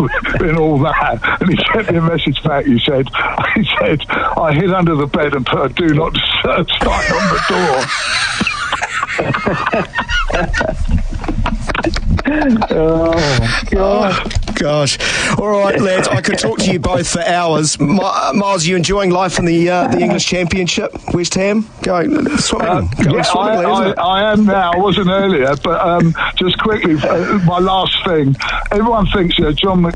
in all that. And he sent me a message back. He said, I hid under the bed and put a do not disturb sign on the door. Oh, God. Gosh. All right, lads, I could talk to you both for hours. Miles, you enjoying life in the English Championship? West Ham? Going swimming? I am now. I wasn't earlier, but just quickly, my last thing. Everyone thinks John